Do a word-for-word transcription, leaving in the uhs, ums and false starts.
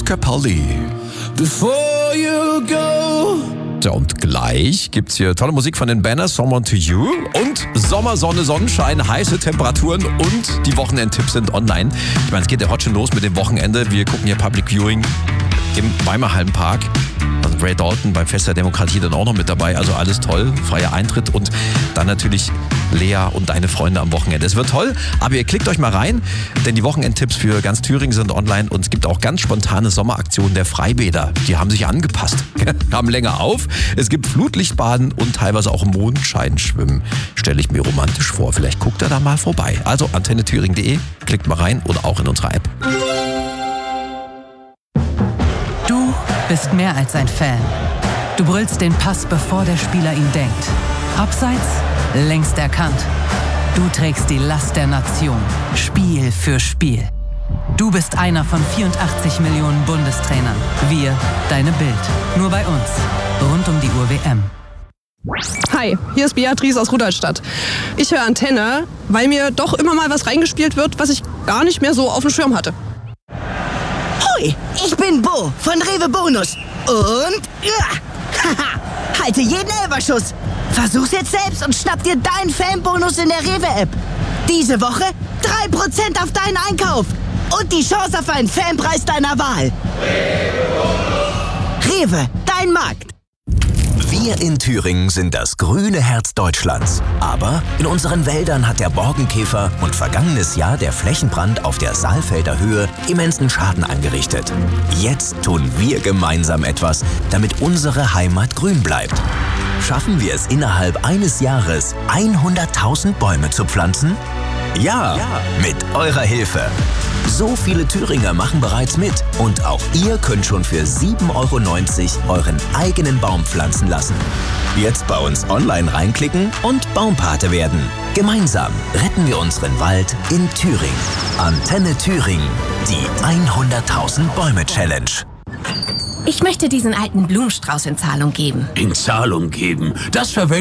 Capaldi. Before you go. So, und gleich gibt's hier tolle Musik von den Banners, Someone to You und Sommer, Sonne, Sonnenschein, heiße Temperaturen und die Wochenendtipps sind online. Ich meine, es geht ja heute schon los mit dem Wochenende. Wir gucken hier Public Viewing im Weimerhallenpark. Also Ray Dalton beim Fest der Demokratie dann auch noch mit dabei. Also alles toll, freier Eintritt und dann natürlich Lea und deine Freunde am Wochenende. Es wird toll, aber ihr klickt euch mal rein, denn die Wochenendtipps für ganz Thüringen sind online und es gibt auch ganz spontane Sommeraktionen der Freibäder. Die haben sich angepasst, haben länger auf. Es gibt Flutlichtbaden und teilweise auch Mondscheinschwimmen. Stelle ich mir romantisch vor. Vielleicht guckt ihr da mal vorbei. Also antenne thüringen punkt de, klickt mal rein oder auch in unserer App. Du bist mehr als ein Fan. Du brüllst den Pass, bevor der Spieler ihn denkt. Abseits? Längst erkannt. Du trägst die Last der Nation. Spiel für Spiel. Du bist einer von vierundachtzig Millionen Bundestrainern. Wir, deine Bild. Nur bei uns. Rund um die Uhr W M. Hi, hier ist Beatrice aus Rudolstadt. Ich höre Antenne, weil mir doch immer mal was reingespielt wird, was ich gar nicht mehr so auf dem Schirm hatte. Hoi, ich bin Bo von Rewe Bonus. Und ja, haha, halte jeden Elberschuss. Versuch's jetzt selbst und schnapp dir deinen Fanbonus in der Rewe-App. Diese Woche drei Prozent auf deinen Einkauf. Und die Chance auf einen Fanpreis deiner Wahl. Rewe, dein Markt. Wir in Thüringen sind das grüne Herz Deutschlands. Aber in unseren Wäldern hat der Borkenkäfer und vergangenes Jahr der Flächenbrand auf der Saalfelder Höhe immensen Schaden angerichtet. Jetzt tun wir gemeinsam etwas, damit unsere Heimat grün bleibt. Schaffen wir es innerhalb eines Jahres, hunderttausend Bäume zu pflanzen? Ja, ja, mit eurer Hilfe. So viele Thüringer machen bereits mit und auch ihr könnt schon für sieben Euro neunzig euren eigenen Baum pflanzen lassen. Jetzt bei uns online reinklicken und Baumpate werden. Gemeinsam retten wir unseren Wald in Thüringen. Antenne Thüringen, die hunderttausend Bäume Challenge. Ich möchte diesen alten Blumenstrauß in Zahlung geben. In Zahlung geben? Das verwende